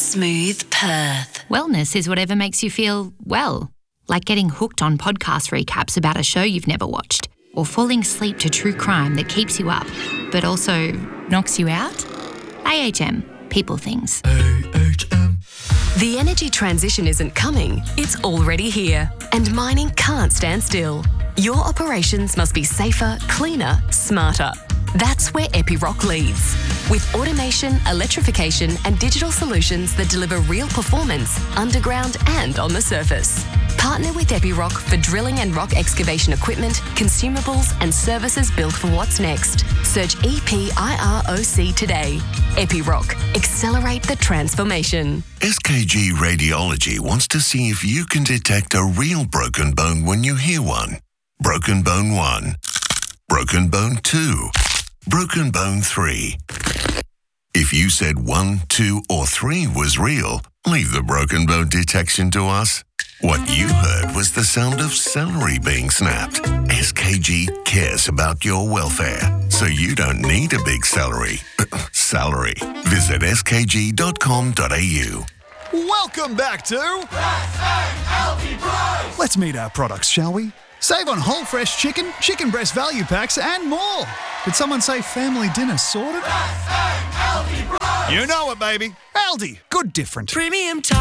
Smooth Perth. Wellness is whatever makes you feel well, like getting hooked on podcast recaps about a show you've never watched, or falling asleep to true crime that keeps you up, but also knocks you out. AHM, people things. AHM. The energy transition isn't coming, it's already here. And mining can't stand still. Your operations must be safer, cleaner, smarter. That's where Epiroc leads. With automation, electrification and digital solutions that deliver real performance underground and on the surface. Partner with Epiroc for drilling and rock excavation equipment, consumables and services built for what's next. Search EPIROC today. Epiroc. Accelerate the transformation. SKG Radiology wants to see if you can detect a real broken bone when you hear one. Broken bone 1. Broken bone 2. Broken bone 3. If you said 1, 2 or 3 was real, leave the broken bone detection to us. What you heard was the sound of celery being snapped. SKG cares about your welfare, so you don't need a big salary. Visit skg.com.au. Welcome back to S-A-L-T Price! Let's meet our products, shall we? Save on whole fresh chicken, chicken breast value packs and more. Did someone say family dinner sorted? S-A-L-T Price! You know it, baby. Aldi, good different. Premium